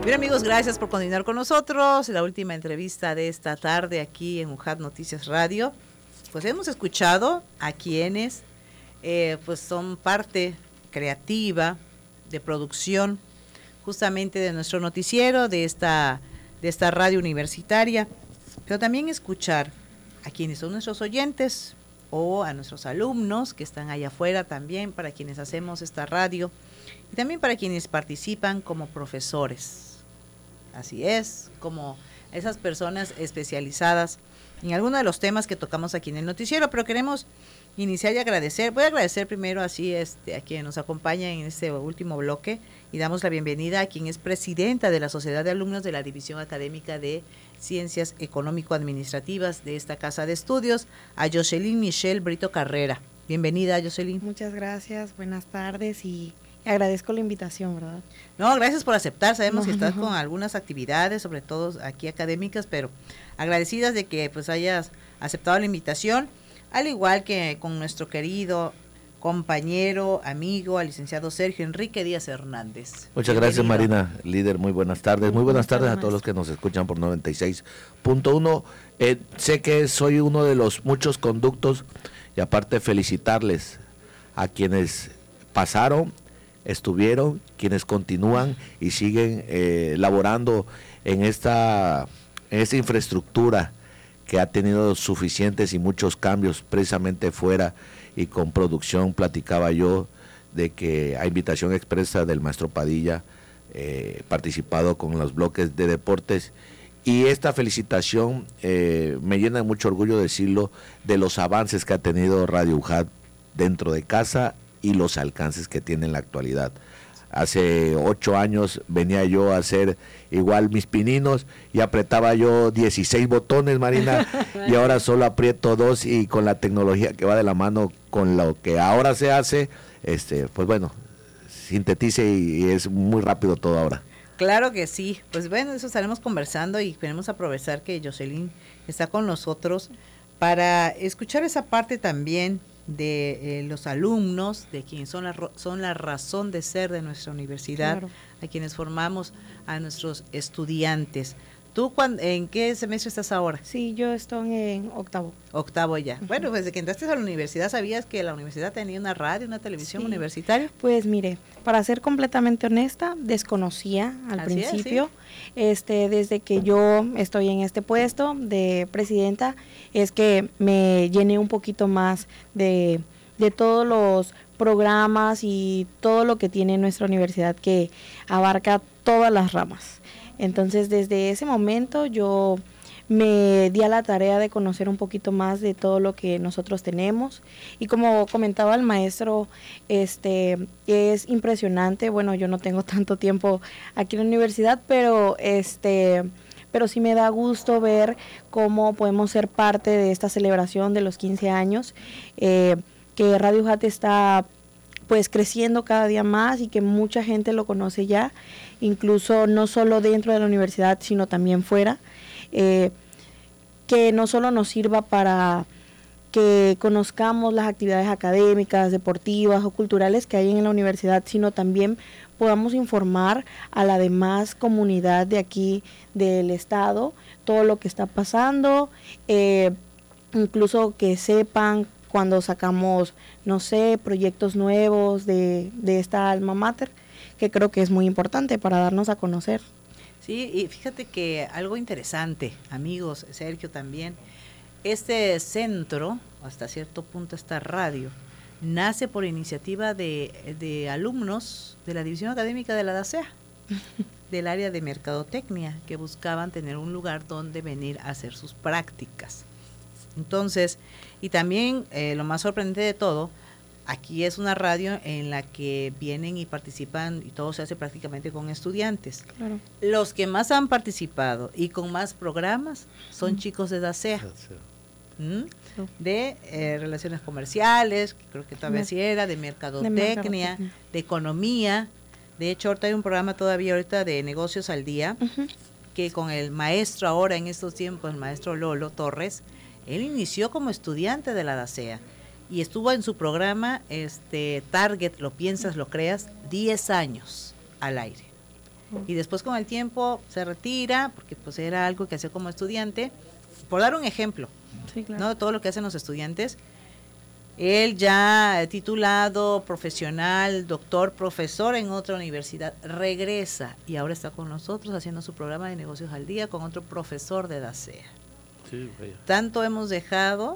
Bien, amigos, gracias por continuar con nosotros. La última entrevista de esta tarde aquí en UJAT Noticias Radio. Pues hemos escuchado a quienes pues son parte creativa de producción justamente de nuestro noticiero, de esta radio universitaria, pero también escuchar a quienes son nuestros oyentes o a nuestros alumnos que están allá afuera también, para quienes hacemos esta radio y también para quienes participan como profesores. Así es, como esas personas especializadas en alguno de los temas que tocamos aquí en el noticiero, pero queremos iniciar y agradecer. Voy a agradecer primero así a quien nos acompaña en este último bloque y damos la bienvenida a quien es presidenta de la Sociedad de Alumnos de la División Académica de Ciencias Económico-Administrativas de esta Casa de Estudios, a Jocelyn Michelle Brito Carrera. Bienvenida, Jocelyn. Muchas gracias, buenas tardes y agradezco la invitación, ¿verdad? No, gracias por aceptar. Sabemos que estás con algunas actividades, sobre todo aquí académicas, pero agradecidas de que pues hayas aceptado la invitación, al igual que con nuestro querido compañero, amigo, al licenciado Sergio Enrique Díaz Hernández. Muchas gracias, Marina, líder, muy buenas tardes. Muy buenas tardes a todos los que nos escuchan por 96.1. Sé que soy uno de los muchos conductos y aparte felicitarles a quienes pasaron, estuvieron, quienes continúan y siguen laborando en esta infraestructura que ha tenido suficientes y muchos cambios precisamente fuera y con producción. Platicaba yo de que a invitación expresa del maestro Padilla, participado con los bloques de deportes, y esta felicitación me llena de mucho orgullo decirlo, de los avances que ha tenido Radio UJAT dentro de casa y los alcances que tiene en la actualidad. Hace 8 años venía yo a hacer igual mis pininos y apretaba yo 16 botones, Marina, y ahora solo aprieto 2, y con la tecnología que va de la mano con lo que ahora se hace, pues bueno, sintetice y es muy rápido todo ahora. Claro que sí, pues bueno, eso estaremos conversando y queremos aprovechar que Jocelyn está con nosotros para escuchar esa parte también de los alumnos, de quienes son la razón de ser de nuestra universidad, claro, a quienes formamos a nuestros estudiantes. ¿Tú en qué semestre estás ahora? Sí, yo estoy en octavo. Octavo ya. Bueno, pues desde que entraste a la universidad, ¿sabías que la universidad tenía una radio, una televisión universitaria? Pues mire, para ser completamente honesta, desconocía al principio. Es, ¿sí? Desde que yo estoy en este puesto de presidenta, es que me llené un poquito más de todos los programas y todo lo que tiene nuestra universidad, que abarca todas las ramas. Entonces, desde ese momento yo me di a la tarea de conocer un poquito más de todo lo que nosotros tenemos, y como comentaba el maestro, es impresionante. Bueno, yo no tengo tanto tiempo aquí en la universidad, pero sí me da gusto ver cómo podemos ser parte de esta celebración de los 15 años, que Radio UJAT está pues creciendo cada día más y que mucha gente lo conoce ya, incluso no solo dentro de la universidad, sino también fuera, que no solo nos sirva para que conozcamos las actividades académicas, deportivas o culturales que hay en la universidad, sino también podamos informar a la demás comunidad de aquí del estado todo lo que está pasando, incluso que sepan cuando sacamos, no sé, proyectos nuevos de esta alma mater, que creo que es muy importante para darnos a conocer. Sí, y fíjate que algo interesante, amigos, Sergio también, este centro, hasta cierto punto esta radio, nace por iniciativa de alumnos de la División Académica de la DACEA, del área de mercadotecnia, que buscaban tener un lugar donde venir a hacer sus prácticas. Entonces, y también lo más sorprendente de todo, aquí es una radio en la que vienen y participan y todo se hace prácticamente con estudiantes. Claro. Los que más han participado y con más programas son chicos de DACEA, de relaciones comerciales, que creo que todavía sí era, de mercadotecnia, de economía. De hecho, ahorita hay un programa todavía de negocios al día, que con el maestro ahora en estos tiempos, el maestro Lolo Torres, él inició como estudiante de la DACEA y estuvo en su programa Target, lo piensas, lo creas, 10 años al aire. y después con el tiempo se retira, porque pues era algo que hacía como estudiante, por dar un ejemplo, sí, claro. ¿no? De todo lo que hacen los estudiantes. Él ya titulado, profesional, doctor, profesor en otra universidad, regresa y ahora está con nosotros haciendo su programa de negocios al día con otro profesor de DACEA. Sí, tanto hemos dejado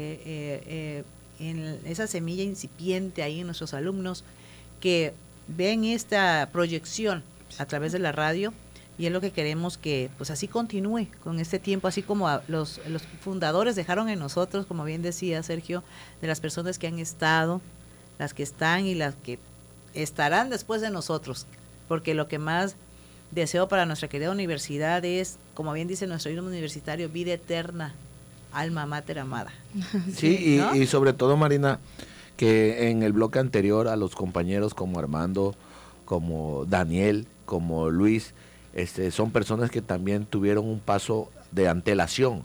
en esa semilla incipiente ahí en nuestros alumnos que ven esta proyección a través de la radio, y es lo que queremos que pues así continúe con este tiempo, así como los fundadores dejaron en nosotros, como bien decía Sergio, de las personas que han estado, las que están y las que estarán después de nosotros, porque lo que más deseo para nuestra querida universidad es, como bien dice nuestro himno universitario, vida eterna, alma mater amada. Sí, ¿no? y sobre todo, Marina, que en el bloque anterior a los compañeros como Armando, como Daniel, como Luis, son personas que también tuvieron un paso de antelación.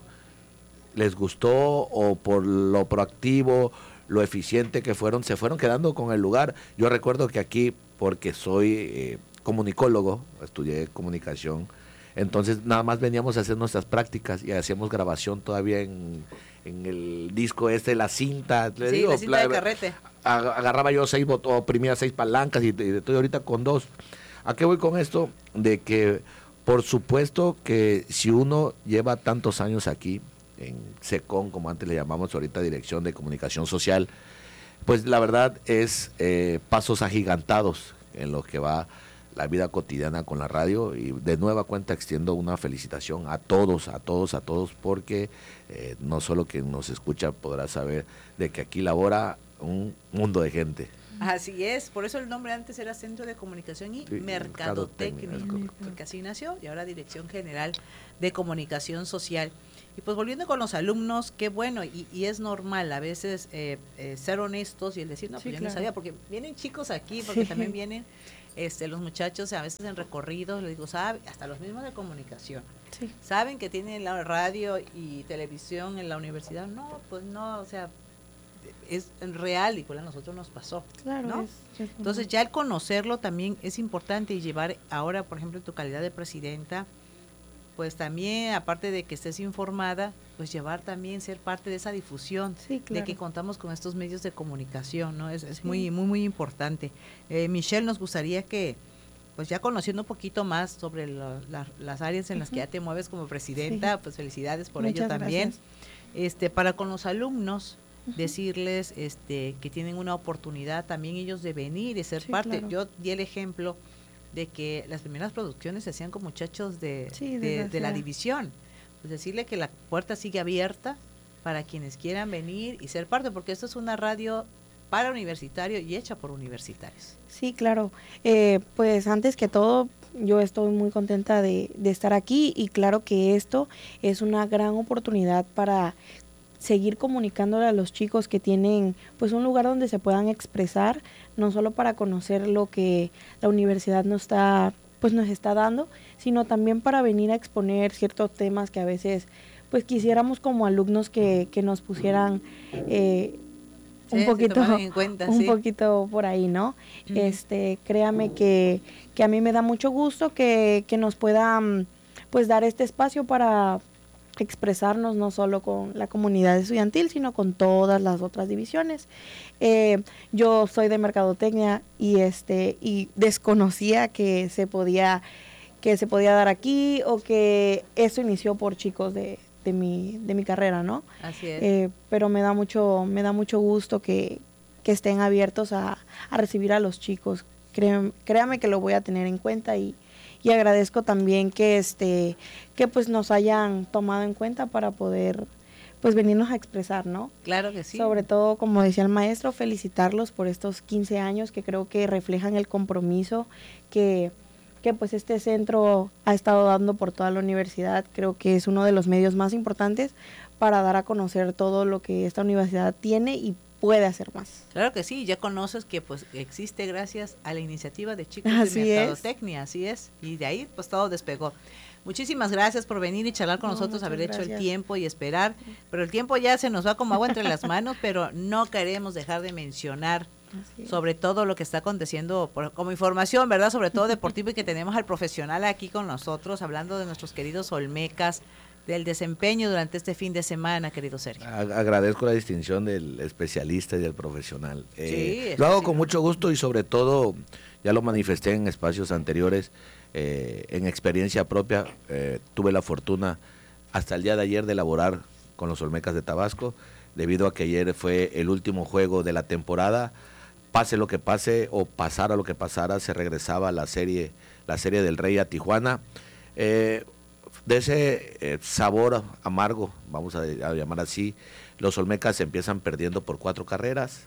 Les gustó, o por lo proactivo, lo eficiente que fueron, se fueron quedando con el lugar. Yo recuerdo que aquí, porque soy comunicólogo, estudié comunicación, entonces nada más veníamos a hacer nuestras prácticas y hacíamos grabación todavía en el disco la cinta. Sí, digo, la cinta de carrete. Agarraba yo 6 botones, oprimía 6 palancas y estoy ahorita con 2. ¿A qué voy con esto? De que por supuesto que si uno lleva tantos años aquí, en SECON, como antes le llamamos ahorita, Dirección de Comunicación Social, pues la verdad es pasos agigantados en lo que va la vida cotidiana con la radio, y de nueva cuenta extiendo una felicitación a todos, porque no solo quien nos escucha podrá saber de que aquí labora un mundo de gente. Así es, por eso el nombre antes era Centro de Comunicación y Mercadotecnia, porque así nació, y ahora Dirección General de Comunicación Social. Y pues volviendo con los alumnos, qué bueno, y es normal a veces ser honestos y el decir, no, pues yo no sabía, porque vienen chicos aquí, porque también vienen los muchachos a veces en recorridos, les digo, sabe, hasta los mismos de comunicación, saben que tienen la radio y televisión en la universidad, no, pues no, o sea, es real, igual a nosotros nos pasó, claro, ¿no? Entonces ya el conocerlo también es importante, y llevar ahora, por ejemplo, en tu calidad de presidenta, pues también, aparte de que estés informada, pues llevar también, ser parte de esa difusión, de que contamos con estos medios de comunicación, ¿no? Es muy, muy, muy importante. Michelle, nos gustaría que, pues ya conociendo un poquito más sobre las áreas en las que ya te mueves como presidenta, pues felicidades por ello también. Para con los alumnos, decirles que tienen una oportunidad también ellos de venir y ser parte. Claro. Yo di el ejemplo de que las primeras producciones se hacían con muchachos de la división. Pues decirle que la puerta sigue abierta para quienes quieran venir y ser parte, porque esto es una radio para universitario y hecha por universitarios. Sí, claro. Pues antes que todo, yo estoy muy contenta de estar aquí, y claro que esto es una gran oportunidad para seguir comunicándole a los chicos que tienen pues un lugar donde se puedan expresar, no solo para conocer lo que la universidad nos está dando, sino también para venir a exponer ciertos temas que a veces pues quisiéramos como alumnos que nos pusieran un poquito por ahí, ¿no? Créame que a mí me da mucho gusto que nos puedan pues dar este espacio para expresarnos, no solo con la comunidad estudiantil, sino con todas las otras divisiones. Yo soy de mercadotecnia y desconocía que se podía dar aquí, o que eso inició por chicos de mi carrera, ¿no? Así es. Pero me da mucho gusto que estén abiertos a recibir a los chicos. Créame que lo voy a tener en cuenta, y agradezco también que pues nos hayan tomado en cuenta para poder pues venirnos a expresar, ¿no? Claro que sí. Sobre todo, como decía el maestro, felicitarlos por estos 15 años que creo que reflejan el compromiso que pues este centro ha estado dando por toda la universidad. Creo que es uno de los medios más importantes para dar a conocer todo lo que esta universidad tiene y puede hacer más. Claro que sí, ya conoces que pues existe gracias a la iniciativa de chicos de mercadotecnia, así es, y de ahí pues todo despegó. Muchísimas gracias por venir y charlar con nosotros, haber hecho el tiempo y esperar, pero el tiempo ya se nos va como agua entre las manos, pero no queremos dejar de mencionar sobre todo lo que está aconteciendo como información, ¿verdad? Sobre todo deportivo, y que tenemos al profesional aquí con nosotros hablando de nuestros queridos olmecas, del desempeño durante este fin de semana, querido Sergio. Agradezco la distinción del especialista y del profesional. Sí, lo hago con mucho gusto y sobre todo, ya lo manifesté en espacios anteriores, en experiencia propia, tuve la fortuna hasta el día de ayer de elaborar con los Olmecas de Tabasco, debido a que ayer fue el último juego de la temporada. Pase lo que pase o pasara lo que pasara, se regresaba la serie del Rey a Tijuana. De ese sabor amargo, vamos a llamar así, los Olmecas empiezan perdiendo por 4 carreras,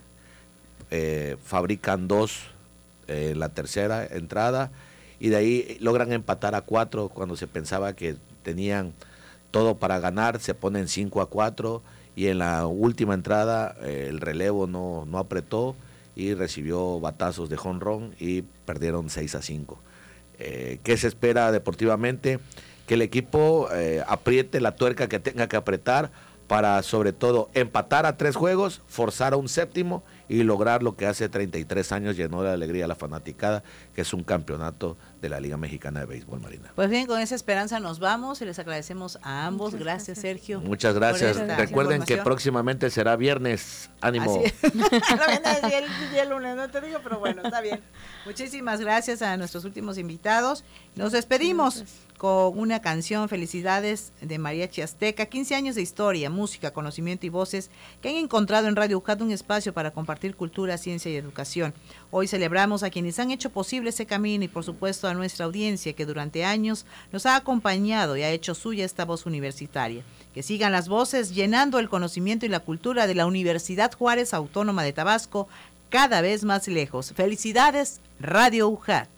fabrican 2 en la tercera entrada, y de ahí logran empatar a 4 cuando se pensaba que tenían todo para ganar, se ponen 5-4, y en la última entrada el relevo no apretó y recibió batazos de jonrón y perdieron 6-5. ¿Qué se espera deportivamente? Que el equipo apriete la tuerca que tenga que apretar para, sobre todo, empatar a 3 juegos, forzar a un séptimo y lograr lo que hace 33 años llenó de alegría a la fanaticada, que es un campeonato de la Liga Mexicana de Béisbol, Marina. Pues bien, con esa esperanza nos vamos y les agradecemos a ambos. Gracias, Sergio. Muchas gracias. Recuerden que próximamente será viernes. Ánimo. el lunes, no te digo, pero bueno, está bien. Muchísimas gracias a nuestros últimos invitados. Nos despedimos con una canción, Felicidades, de Mariachi Azteca. 15 años de historia, música, conocimiento y voces que han encontrado en Radio UJAT un espacio para compartir cultura, ciencia y educación. Hoy celebramos a quienes han hecho posible ese camino y, por supuesto, a nuestra audiencia que durante años nos ha acompañado y ha hecho suya esta voz universitaria. Que sigan las voces llenando el conocimiento y la cultura de la Universidad Juárez Autónoma de Tabasco cada vez más lejos. Felicidades, Radio UJAT.